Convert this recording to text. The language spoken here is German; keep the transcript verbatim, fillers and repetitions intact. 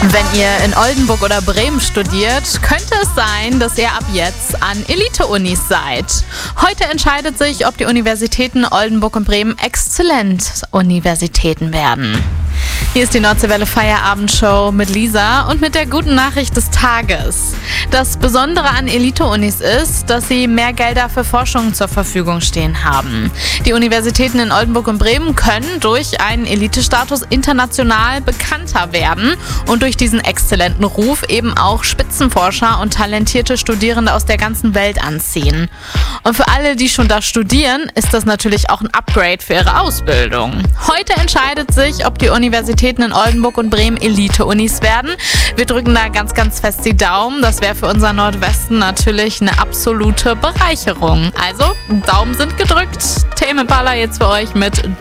Wenn ihr in Oldenburg oder Bremen studiert, könnte es sein, dass ihr ab jetzt an Elite-Unis seid. Heute entscheidet sich, ob die Universitäten Oldenburg und Bremen Exzellent-Universitäten werden. Hier ist die Nordseewelle Feierabendshow mit Lisa und mit der guten Nachricht des Tages. Das Besondere an Elite-Unis ist, dass sie mehr Gelder für Forschung zur Verfügung stehen haben. Die Universitäten in Oldenburg und Bremen können durch einen Elite-Status international bekannter werden und durch diesen exzellenten Ruf eben auch Spitzenforscher und talentierte Studierende aus der ganzen Welt anziehen. Und für alle, die schon da studieren, ist das natürlich auch ein Upgrade für ihre Ausbildung. Heute entscheidet sich, ob die Universitäten in Oldenburg und Bremen Elite-Unis werden. Wir drücken da ganz, ganz fest die Daumen. Das wäre für unser Nordwesten natürlich eine absolute Bereicherung. Also, Daumen sind gedrückt. Tame Impala jetzt für euch mit